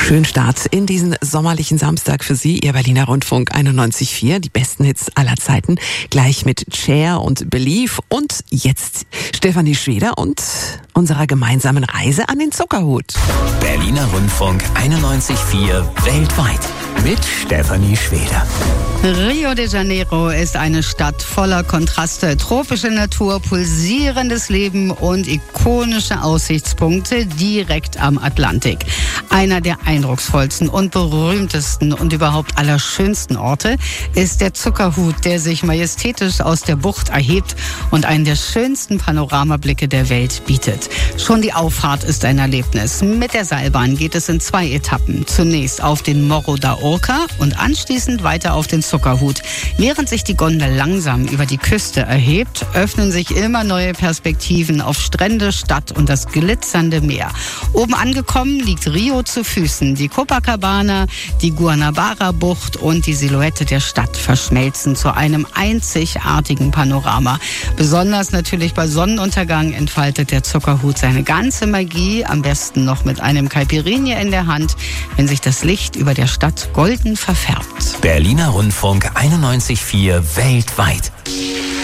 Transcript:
Schönen Start in diesen sommerlichen Samstag für Sie, Ihr Berliner Rundfunk 91.4, die besten Hits aller Zeiten, gleich mit Cher und Believe und jetzt Stefanie Schweder und unserer gemeinsamen Reise an den Zuckerhut. Berliner Rundfunk 91.4 weltweit mit Stefanie Schweder. Rio de Janeiro ist eine Stadt voller Kontraste, tropische Natur, pulsierendes Leben und ikonische Aussichtspunkte direkt am Atlantik. Einer der eindrucksvollsten und berühmtesten und überhaupt allerschönsten Orte ist der Zuckerhut, der sich majestätisch aus der Bucht erhebt und einen der schönsten Panoramablicke der Welt bietet. Schon die Auffahrt ist ein Erlebnis. Mit der Seilbahn geht es in 2 Etappen. Zunächst auf den Morro da Urca und anschließend weiter auf den Zuckerhut. Während sich die Gondel langsam über die Küste erhebt, öffnen sich immer neue Perspektiven auf Strände, Stadt und das glitzernde Meer. Oben angekommen liegt Rio zu Füßen. Die Copacabana, die Guanabara-Bucht und die Silhouette der Stadt verschmelzen zu einem einzigartigen Panorama. Besonders natürlich bei Sonnenuntergang entfaltet der Zuckerhut seine ganze Magie, am besten noch mit einem Caipirinha in der Hand, wenn sich das Licht über der Stadt golden verfärbt. Berliner Rundfunk 91.4 weltweit.